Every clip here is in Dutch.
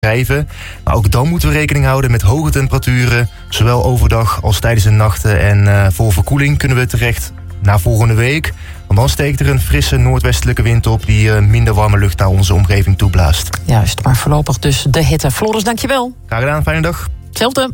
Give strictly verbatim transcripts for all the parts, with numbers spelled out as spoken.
drijven. Maar ook dan moeten we rekening houden met hoge temperaturen, zowel overdag als tijdens de nachten. En uh, voor verkoeling kunnen we terecht naar volgende week. Want dan steekt er een frisse noordwestelijke wind op die uh, minder warme lucht naar onze omgeving toeblaast. Juist, maar voorlopig dus de hitte. Floris, dankjewel. Graag gedaan, fijne dag. Hetzelfde.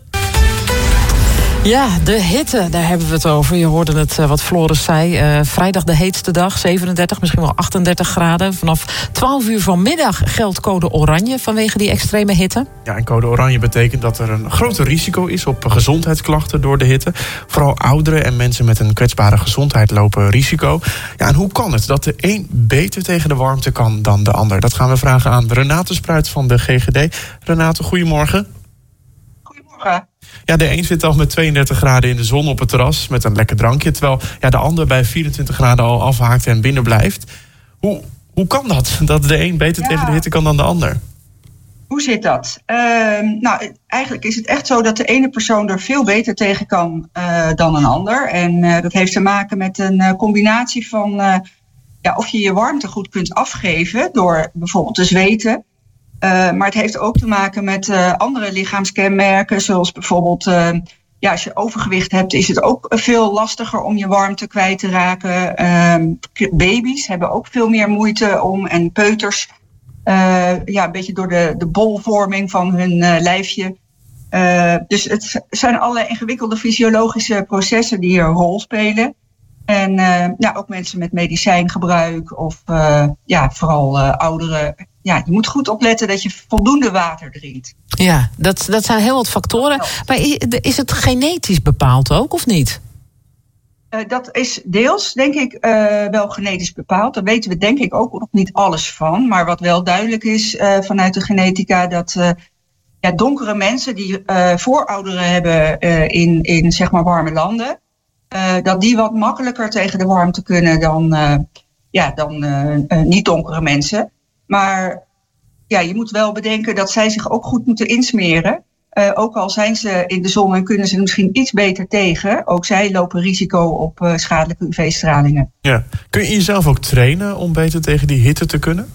Ja, de hitte, daar hebben we het over. Je hoorde het wat Floris zei. Uh, vrijdag de heetste dag, zevenendertig, misschien wel achtendertig graden. Vanaf twaalf uur vanmiddag geldt code oranje vanwege die extreme hitte. Ja, en code oranje betekent dat er een groter risico is op gezondheidsklachten door de hitte. Vooral ouderen en mensen met een kwetsbare gezondheid lopen risico. Ja, en hoe kan het dat de een beter tegen de warmte kan dan de ander? Dat gaan we vragen aan Renate Spruit van de G G D. Renate, goedemorgen. Goedemorgen. Ja, de een zit al met tweeëndertig graden in de zon op het terras met een lekker drankje, terwijl ja, de ander bij vierentwintig graden al afhaakt en binnen blijft. Hoe, hoe kan dat? Dat de een beter ja. tegen de hitte kan dan de ander? Hoe zit dat? Uh, nou, eigenlijk is het echt zo dat de ene persoon er veel beter tegen kan uh, dan een ander. En uh, dat heeft te maken met een uh, combinatie van uh, ja, of je je warmte goed kunt afgeven door bijvoorbeeld te zweten. Uh, maar het heeft ook te maken met uh, andere lichaamskenmerken, zoals bijvoorbeeld uh, ja, als je overgewicht hebt, is het ook veel lastiger om je warmte kwijt te raken. Uh, baby's hebben ook veel meer moeite om, en peuters, uh, ja, een beetje door de, de bolvorming van hun uh, lijfje. Uh, dus het zijn allerlei ingewikkelde fysiologische processen die een rol spelen. En uh, ja, ook mensen met medicijngebruik of uh, ja, vooral uh, ouderen. Ja, je moet goed opletten dat je voldoende water drinkt. Ja, dat, dat zijn heel wat factoren. Maar is het genetisch bepaald ook, of niet? Uh, dat is deels, denk ik, uh, wel genetisch bepaald. Daar weten we denk ik ook nog niet alles van. Maar wat wel duidelijk is uh, vanuit de genetica, dat uh, ja, donkere mensen die uh, voorouderen hebben uh, in, in zeg maar warme landen, uh, dat die wat makkelijker tegen de warmte kunnen dan, uh, ja, dan uh, uh, niet-donkere mensen. Maar ja, je moet wel bedenken dat zij zich ook goed moeten insmeren. Uh, ook al zijn ze in de zon en kunnen ze er misschien iets beter tegen. Ook zij lopen risico op uh, schadelijke U V-stralingen. Ja. Kun je jezelf ook trainen om beter tegen die hitte te kunnen?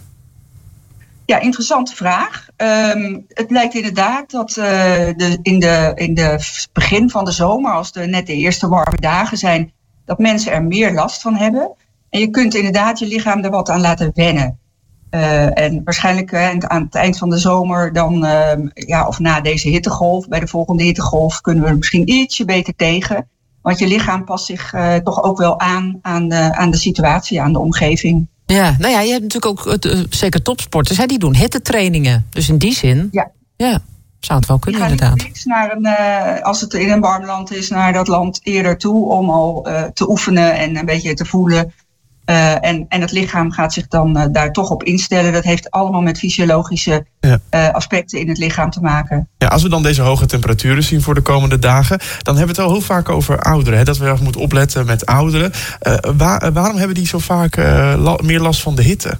Ja, interessante vraag. Um, het blijkt inderdaad dat uh, de, in de in de begin van de zomer, als er net de eerste warme dagen zijn, dat mensen er meer last van hebben. En je kunt inderdaad je lichaam er wat aan laten wennen. Uh, en waarschijnlijk uh, aan het eind van de zomer dan, uh, ja, of na deze hittegolf, bij de volgende hittegolf, kunnen we er misschien ietsje beter tegen. Want je lichaam past zich uh, toch ook wel aan aan de, aan de situatie, aan de omgeving. Ja, nou ja, je hebt natuurlijk ook uh, zeker topsporters, hè, die doen hittetrainingen. Dus in die zin, ja, ja zou het wel kunnen inderdaad. Die gaan naar een, uh, als het in een warm land is, naar dat land eerder toe om al uh, te oefenen en een beetje te voelen. Uh, en, en het lichaam gaat zich dan uh, daar toch op instellen. Dat heeft allemaal met fysiologische ja. uh, aspecten in het lichaam te maken. Ja, als we dan deze hoge temperaturen zien voor de komende dagen, dan hebben we het al heel vaak over ouderen. Hè, dat we erg moeten opletten met ouderen. Uh, waar, uh, waarom hebben die zo vaak uh, la- meer last van de hitte?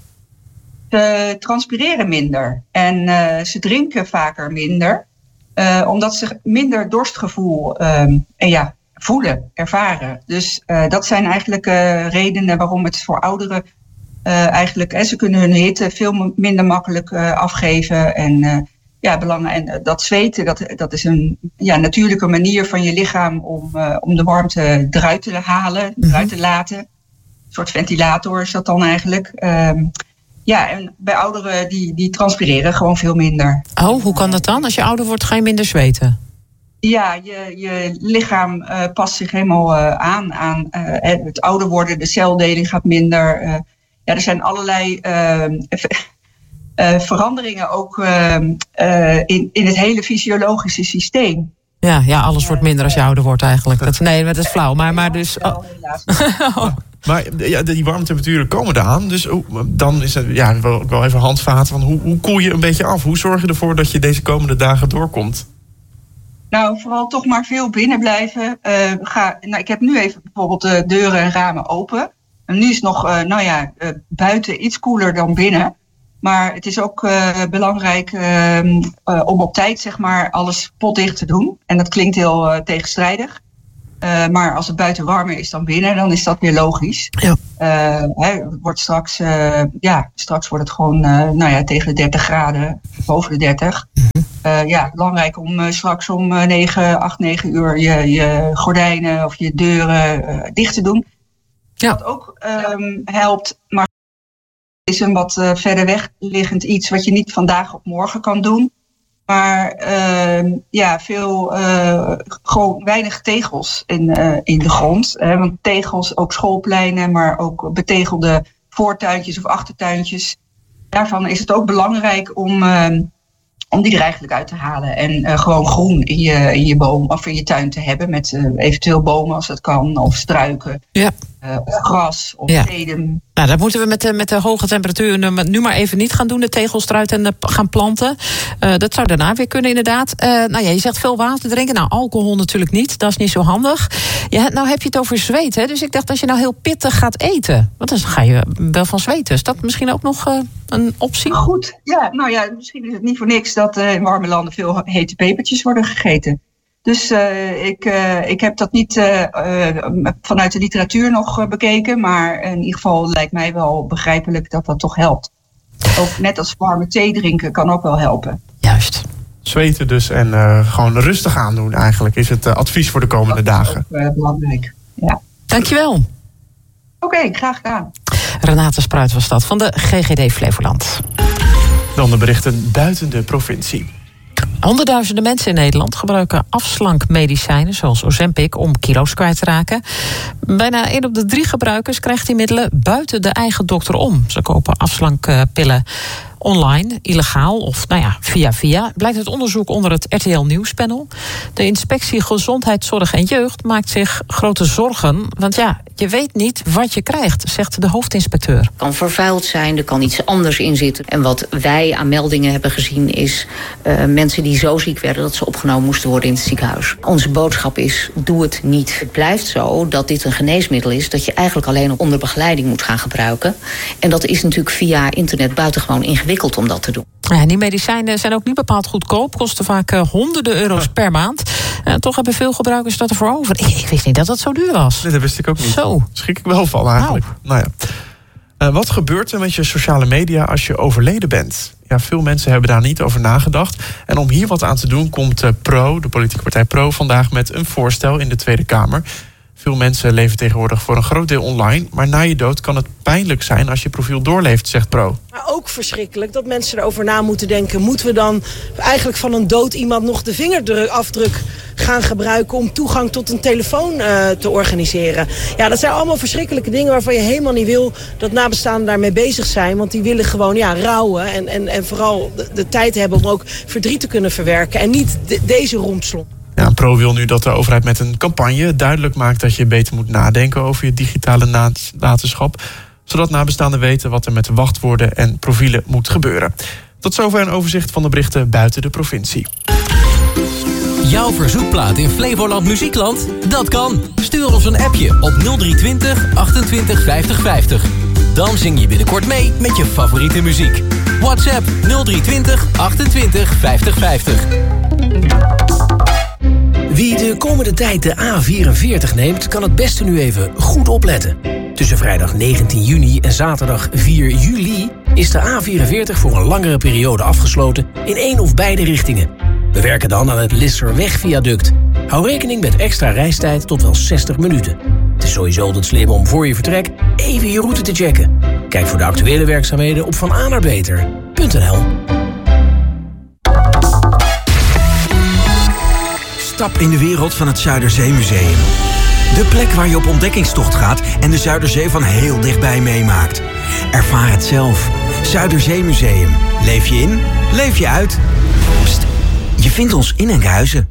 Ze transpireren minder en uh, ze drinken vaker minder. Uh, omdat ze minder dorstgevoel um, en ja, voelen, ervaren. Dus uh, dat zijn eigenlijk uh, redenen waarom het voor ouderen uh, eigenlijk, hè, ze kunnen hun hitte veel minder makkelijk uh, afgeven. En uh, ja, belangrijk, en dat zweten, dat, dat is een ja, natuurlijke manier van je lichaam om, uh, om de warmte eruit te halen, eruit te laten. Een soort ventilator is dat dan eigenlijk. Um, ja, en bij ouderen die, die transpireren gewoon veel minder. Oh, hoe kan dat dan? Als je ouder wordt, ga je minder zweten? Ja, je, je lichaam uh, past zich helemaal uh, aan aan uh, het ouder worden. De celdeling gaat minder. Uh, ja, er zijn allerlei uh, uh, veranderingen ook uh, uh, in, in het hele fysiologische systeem. Ja, ja, alles wordt minder als je ouder wordt eigenlijk. Dat, nee, dat is flauw. Maar, maar dus... Oh. oh. Maar ja, die warme temperaturen komen eraan. Dus dan is het ja, wel, wel even handvaten van hoe, hoe koel je een beetje af? Hoe zorg je ervoor dat je deze komende dagen doorkomt? Nou, vooral toch maar veel binnen blijven. Uh, ga, nou, ik heb nu even bijvoorbeeld de deuren en ramen open. En nu is het nog, uh, nou ja, uh, buiten iets koeler dan binnen. Maar het is ook uh, belangrijk uh, uh, om op tijd, zeg maar, alles potdicht te doen. En dat klinkt heel uh, tegenstrijdig. Uh, maar als het buiten warmer is dan binnen, dan is dat weer logisch. Ja. Uh, hè, wordt straks, uh, ja, straks wordt het gewoon uh, nou ja, tegen de dertig graden, boven de dertig. Mm-hmm. Uh, ja, belangrijk om uh, straks om uh, negen, acht, negen uur je, je gordijnen of je deuren uh, dicht te doen. Ja. Wat ook um, helpt, maar is een wat uh, verder weg liggend iets wat je niet vandaag op morgen kan doen. Maar uh, ja, veel, uh, gewoon weinig tegels in, uh, in de grond. Hè, want tegels, ook schoolpleinen, maar ook betegelde voortuintjes of achtertuintjes. Daarvan is het ook belangrijk om, uh, om die er eigenlijk uit te halen. En uh, gewoon groen in je, in je boom of in je tuin te hebben. Met uh, eventueel bomen als dat kan, of struiken. Ja. Uh, of gras, of ja. sedum. Nou, dat moeten we met de, met de hoge temperaturen nu maar even niet gaan doen. De tegels eruit en de, gaan planten. Uh, dat zou daarna weer kunnen inderdaad. Uh, nou ja, je zegt veel water drinken. Nou, alcohol natuurlijk niet. Dat is niet zo handig. Ja, nou heb je het over zweet, hè? Dus ik dacht, als je nou heel pittig gaat eten, want dan ga je wel van zweten. Is dat misschien ook nog uh, een optie? Goed, ja. Nou ja, misschien is het niet voor niks dat uh, in warme landen veel hete pepertjes worden gegeten. Dus uh, ik, uh, ik heb dat niet uh, uh, vanuit de literatuur nog uh, bekeken. Maar in ieder geval lijkt mij wel begrijpelijk dat dat toch helpt. Ook net als warme thee drinken kan ook wel helpen. Juist. Zweten dus en uh, gewoon rustig aandoen eigenlijk is het uh, advies voor de komende dat dagen. Dat is ook uh, belangrijk, ja. Dankjewel. Oké, okay, graag gedaan. Renate Spruit was dat van de G G D Flevoland. Dan de berichten buiten de provincie. Honderdduizenden mensen in Nederland gebruiken afslankmedicijnen zoals Ozempic om kilo's kwijt te raken. Bijna één op de drie gebruikers krijgt die middelen buiten de eigen dokter om. Ze kopen afslankpillen online, illegaal of nou ja, via via. Blijkt uit onderzoek onder het R T L Nieuwspanel. De inspectie Gezondheidszorg en Jeugd maakt zich grote zorgen. Want ja, je weet niet wat je krijgt, zegt de hoofdinspecteur. Het kan vervuild zijn, er kan iets anders in zitten. En wat wij aan meldingen hebben gezien is uh, mensen die zo ziek werden dat ze opgenomen moesten worden in het ziekenhuis. Onze boodschap is, doe het niet. Het blijft zo dat dit een geneesmiddel is dat je eigenlijk alleen onder begeleiding moet gaan gebruiken. En dat is natuurlijk via internet buitengewoon ingewikkeld om dat te doen. Ja, die medicijnen zijn ook niet bepaald goedkoop. Kosten vaak uh, honderden euro's per maand. Uh, toch hebben veel gebruikers dat ervoor over. Ik, ik wist niet dat dat zo duur was. Nee, dat wist ik ook niet. Zo. Schrik ik wel van eigenlijk. Nou, nou ja. Uh, wat gebeurt er met je sociale media als je overleden bent? Ja, veel mensen hebben daar niet over nagedacht. En om hier wat aan te doen komt uh, Pro, de politieke partij Pro, vandaag met een voorstel in de Tweede Kamer. Veel mensen leven tegenwoordig voor een groot deel online. Maar na je dood kan het pijnlijk zijn als je profiel doorleeft, zegt Pro. Maar ook verschrikkelijk dat mensen erover na moeten denken. Moeten we dan eigenlijk van een dood iemand nog de vingerafdruk gaan gebruiken om toegang tot een telefoon uh, te organiseren? Ja, dat zijn allemaal verschrikkelijke dingen waarvan je helemaal niet wil dat nabestaanden daarmee bezig zijn. Want die willen gewoon ja, rouwen en, en, en vooral de, de tijd hebben om ook verdriet te kunnen verwerken. En niet de, deze rompslomp. Ja, Pro wil nu dat de overheid met een campagne duidelijk maakt dat je beter moet nadenken over je digitale nalatenschap, zodat nabestaanden weten wat er met de wachtwoorden en profielen moet gebeuren. Tot zover een overzicht van de berichten buiten de provincie. Jouw verzoekplaat in Flevoland Muziekland? Dat kan. Stuur ons een appje op nul drie twintig achtentwintig vijftig vijftig. Dan zing je binnenkort mee met je favoriete muziek. WhatsApp nul drie twintig achtentwintig vijftig vijftig. Wie de komende tijd de A vierenveertig neemt, kan het beste nu even goed opletten. Tussen vrijdag negentien juni en zaterdag vier juli is de A vierenveertig voor een langere periode afgesloten in één of beide richtingen. We werken dan aan het Lisserweg-viaduct. Hou rekening met extra reistijd tot wel zestig minuten. Het is sowieso altijd slim om voor je vertrek even je route te checken. Kijk voor de actuele werkzaamheden op van a naar beter punt n l. Stap in de wereld van het Zuiderzeemuseum. De plek waar je op ontdekkingstocht gaat en de Zuiderzee van heel dichtbij meemaakt. Ervaar het zelf. Zuiderzeemuseum. Leef je in, leef je uit. Pst, je vindt ons in Enkhuizen.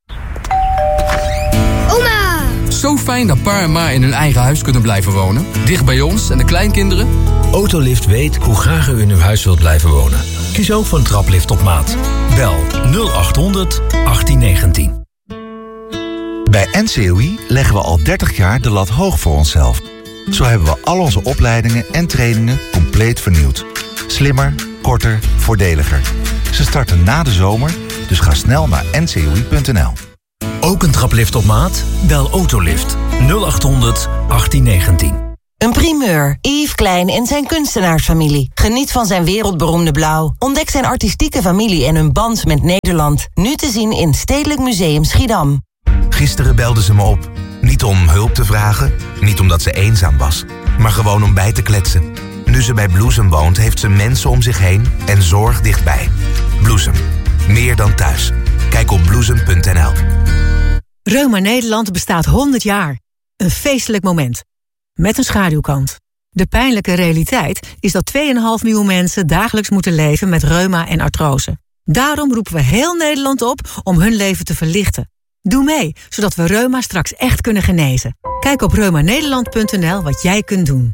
Oma! Zo fijn dat pa en ma in hun eigen huis kunnen blijven wonen. Dicht bij ons en de kleinkinderen. Autolift weet hoe graag u in uw huis wilt blijven wonen. Kies ook voor een traplift op maat. Bel nul achthonderd achttien negentien. Bij N C O I leggen we al dertig jaar de lat hoog voor onszelf. Zo hebben we al onze opleidingen en trainingen compleet vernieuwd. Slimmer, korter, voordeliger. Ze starten na de zomer, dus ga snel naar n c o i punt n l. Ook een traplift op maat? Bel Autolift nul acht honderd achttien negentien. Een primeur. Yves Klein en zijn kunstenaarsfamilie. Geniet van zijn wereldberoemde blauw. Ontdek zijn artistieke familie en hun band met Nederland. Nu te zien in Stedelijk Museum Schiedam. Gisteren belde ze me op. Niet om hulp te vragen, niet omdat ze eenzaam was, maar gewoon om bij te kletsen. Nu ze bij Bloesem woont, heeft ze mensen om zich heen en zorg dichtbij. Bloesem. Meer dan thuis. Kijk op bloesem punt n l. Reuma Nederland bestaat honderd jaar. Een feestelijk moment. Met een schaduwkant. De pijnlijke realiteit is dat twee komma vijf miljoen mensen dagelijks moeten leven met reuma en artrose. Daarom roepen we heel Nederland op om hun leven te verlichten. Doe mee, zodat we reuma straks echt kunnen genezen. Kijk op reuma nederland punt n l wat jij kunt doen.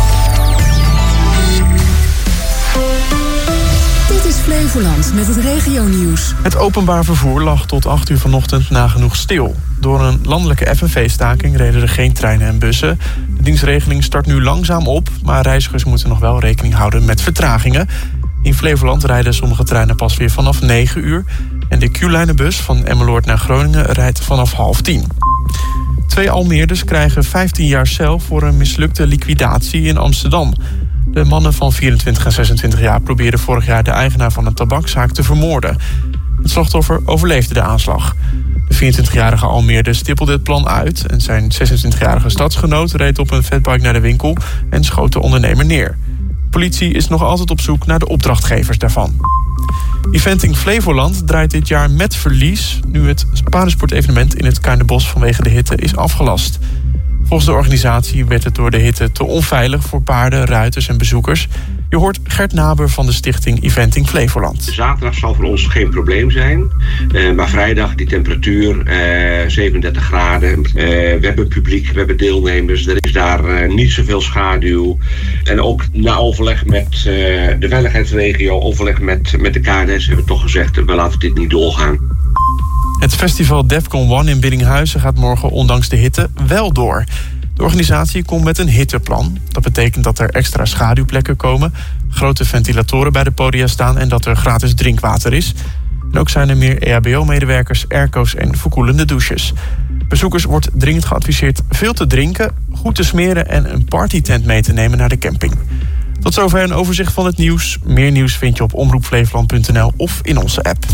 Dit is Flevoland met het regionieuws. Het openbaar vervoer lag tot acht uur vanochtend nagenoeg stil. Door een landelijke F N V-staking reden er geen treinen en bussen. De dienstregeling start nu langzaam op, maar reizigers moeten nog wel rekening houden met vertragingen. In Flevoland rijden sommige treinen pas weer vanaf negen uur. En de Q-lijnenbus van Emmeloord naar Groningen rijdt vanaf half tien. Twee Almeerders krijgen vijftien jaar cel voor een mislukte liquidatie in Amsterdam. De mannen van vierentwintig en zesentwintig jaar probeerden vorig jaar de eigenaar van een tabakszaak te vermoorden. Het slachtoffer overleefde de aanslag. De vierentwintigjarige Almeerder stippelde het plan uit en zijn zesentwintigjarige stadsgenoot reed op een fatbike naar de winkel en schoot de ondernemer neer. De politie is nog altijd op zoek naar de opdrachtgevers daarvan. Eventing Flevoland draait dit jaar met verlies, nu het paardensportevenement in het Kuinerbos vanwege de hitte is afgelast. Volgens de organisatie werd het door de hitte te onveilig voor paarden, ruiters en bezoekers. Je hoort Gert Naber van de stichting Eventing Flevoland. Zaterdag zal voor ons geen probleem zijn. Uh, maar vrijdag die temperatuur, uh, zevenendertig graden. Uh, we hebben publiek, we hebben deelnemers. Er is daar uh, niet zoveel schaduw. En ook na overleg met uh, de veiligheidsregio, overleg met, met de K N S... hebben we toch gezegd, we laten dit niet doorgaan. Het festival Defcon One in Biddinghuizen gaat morgen ondanks de hitte wel door. De organisatie komt met een hitteplan. Dat betekent dat er extra schaduwplekken komen, grote ventilatoren bij de podia staan en dat er gratis drinkwater is. En ook zijn er meer E H B O-medewerkers, airco's en verkoelende douches. Bezoekers wordt dringend geadviseerd veel te drinken, goed te smeren en een partytent mee te nemen naar de camping. Tot zover een overzicht van het nieuws. Meer nieuws vind je op omroep flevoland punt n l of in onze app.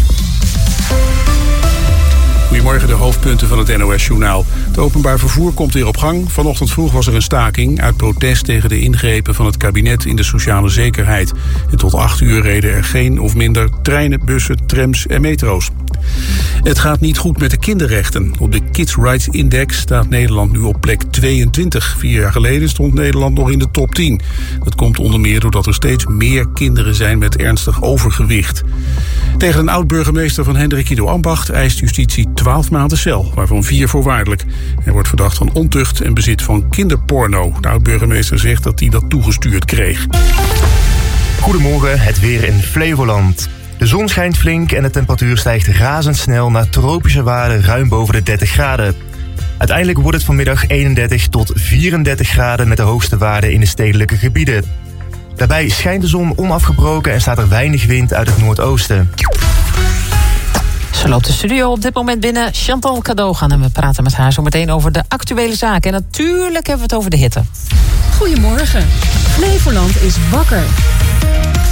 Goedemorgen, de hoofdpunten van het N O S-journaal. Het openbaar vervoer komt weer op gang. Vanochtend vroeg was er een staking uit protest tegen de ingrepen van het kabinet in de sociale zekerheid. En tot acht uur reden er geen of minder treinen, bussen, trams en metro's. Het gaat niet goed met de kinderrechten. Op de Kids Rights Index staat Nederland nu op plek tweeëntwintig. Vier jaar geleden stond Nederland nog in de top tien. Dat komt onder meer doordat er steeds meer kinderen zijn met ernstig overgewicht. Tegen een oud-burgemeester van Hendrikido Ambacht eist justitie twaalf maanden cel, waarvan vier voorwaardelijk. Hij wordt verdacht van ontucht en bezit van kinderporno. De oud-burgemeester zegt dat hij dat toegestuurd kreeg. Goedemorgen, het weer in Flevoland. De zon schijnt flink en de temperatuur stijgt razendsnel naar tropische waarden ruim boven de dertig graden. Uiteindelijk wordt het vanmiddag eenendertig tot vierendertig graden met de hoogste waarden in de stedelijke gebieden. Daarbij schijnt de zon onafgebroken en staat er weinig wind uit het noordoosten. Ze loopt de studio op dit moment binnen. Chantal Cadogan en we praten met haar zo meteen over de actuele zaken. En natuurlijk hebben we het over de hitte. Goedemorgen. Flevoland is wakker.